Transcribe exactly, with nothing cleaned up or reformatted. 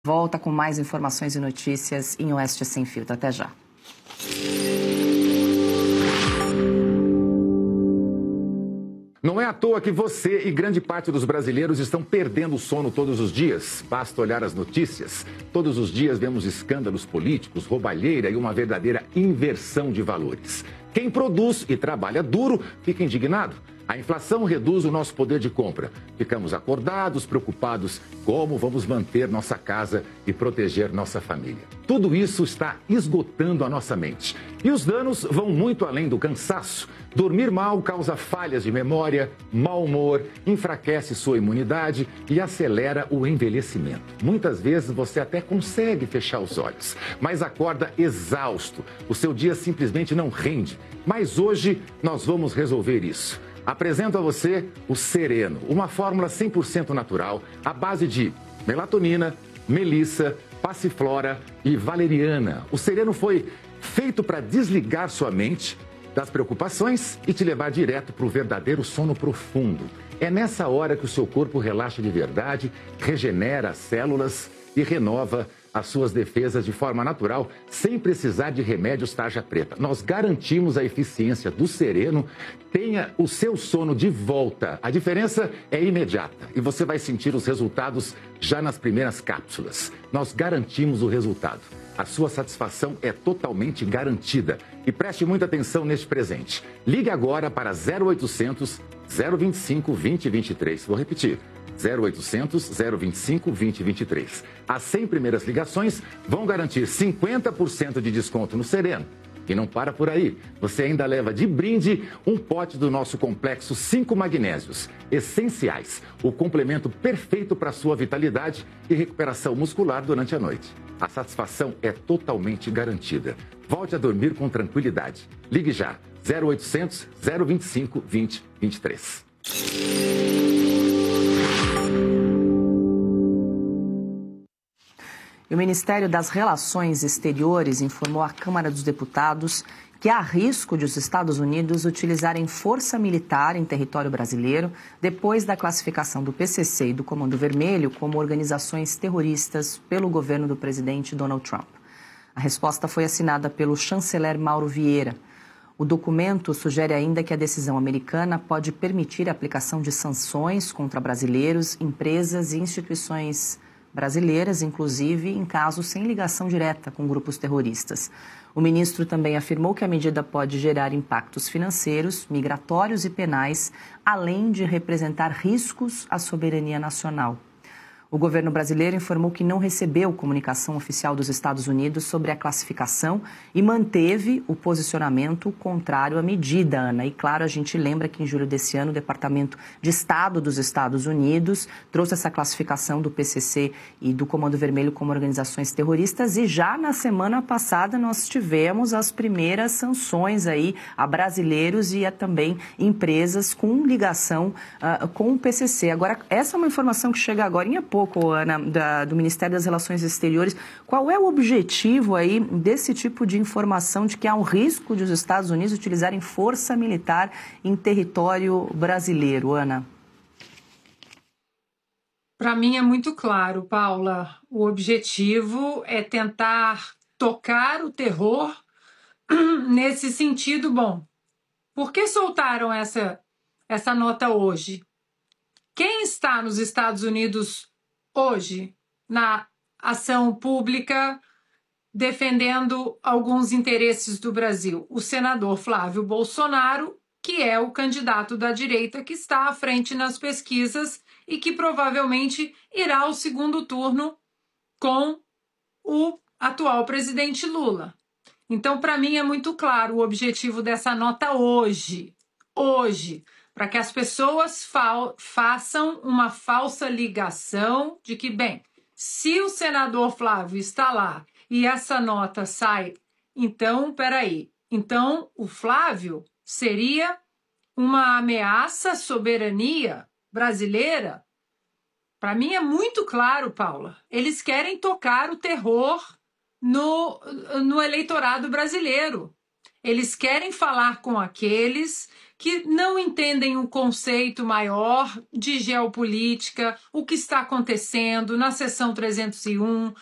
Volta com mais informações e notícias em Oeste Sem Filtro. Até já. Não é à toa que você e grande parte dos brasileiros estão perdendo o sono todos os dias. Basta olhar as notícias. Todos os dias vemos escândalos políticos, roubalheira e uma verdadeira inversão de valores. Quem produz e trabalha duro fica indignado. A inflação reduz o nosso poder de compra. Ficamos acordados, preocupados como vamos manter nossa casa e proteger nossa família. Tudo isso está esgotando a nossa mente. E os danos vão muito além do cansaço. Dormir mal causa falhas de memória, mau humor, enfraquece sua imunidade e acelera o envelhecimento. Muitas vezes você até consegue fechar os olhos, mas acorda exausto. O seu dia simplesmente não rende. Mas hoje nós vamos resolver isso. Apresento a você o Sereno, uma fórmula cem por cento natural, à base de melatonina, melissa, passiflora e valeriana. O Sereno foi feito para desligar sua mente das preocupações e te levar direto para o verdadeiro sono profundo. É nessa hora que o seu corpo relaxa de verdade, regenera as células e renova as suas defesas de forma natural, sem precisar de remédios tarja preta. Nós garantimos a eficiência do Sereno. Tenha o seu sono de volta. A diferença é imediata e você vai sentir os resultados já nas primeiras cápsulas. Nós garantimos o resultado. A sua satisfação é totalmente garantida. E preste muita atenção neste presente. Ligue agora para zero oitocentos, zero vinte e cinco, vinte, vinte e três. Vou repetir. zero oitocentos, zero vinte e cinco, vinte, vinte e três. As cem primeiras ligações vão garantir cinquenta por cento de desconto no Sereno. E não para por aí. Você ainda leva de brinde um pote do nosso complexo cinco magnésios essenciais. O complemento perfeito para a sua vitalidade e recuperação muscular durante a noite. A satisfação é totalmente garantida. Volte a dormir com tranquilidade. Ligue já. zero oitocentos, zero vinte e cinco, vinte, vinte e três. O Ministério das Relações Exteriores informou à Câmara dos Deputados que há risco de os Estados Unidos utilizarem força militar em território brasileiro depois da classificação do P C C e do Comando Vermelho como organizações terroristas pelo governo do presidente Donald Trump. A resposta foi assinada pelo chanceler Mauro Vieira. O documento sugere ainda que a decisão americana pode permitir a aplicação de sanções contra brasileiros, empresas e instituições brasileiras, inclusive em casos sem ligação direta com grupos terroristas. O ministro também afirmou que a medida pode gerar impactos financeiros, migratórios e penais, além de representar riscos à soberania nacional. O governo brasileiro informou que não recebeu comunicação oficial dos Estados Unidos sobre a classificação e manteve o posicionamento contrário à medida, Ana. E claro, a gente lembra que em julho desse ano o Departamento de Estado dos Estados Unidos trouxe essa classificação do P C C e do Comando Vermelho como organizações terroristas e já na semana passada nós tivemos as primeiras sanções aí a brasileiros e a também empresas com ligação uh, com o P C C. Agora, essa é uma informação que chega agora em pouco. Ana, da, do Ministério das Relações Exteriores. Qual é o objetivo aí desse tipo de informação de que há um risco de os Estados Unidos utilizarem força militar em território brasileiro, Ana? Para mim é muito claro, Paula. O objetivo é tentar tocar o terror nesse sentido. Bom, por que soltaram essa, essa nota hoje? Quem está nos Estados Unidos hoje, na ação pública, defendendo alguns interesses do Brasil? O senador Flávio Bolsonaro, que é o candidato da direita que está à frente nas pesquisas e que provavelmente irá ao segundo turno com o atual presidente Lula. Então, para mim, é muito claro o objetivo dessa nota hoje. Hoje. Para que as pessoas fa- façam uma falsa ligação de que, bem, se o senador Flávio está lá e essa nota sai, então, peraí, então o Flávio seria uma ameaça à soberania brasileira? Para mim é muito claro, Paula, eles querem tocar o terror no, no eleitorado brasileiro. Eles querem falar com aqueles que não entendem o conceito maior de geopolítica, o que está acontecendo na seção trezentos e um,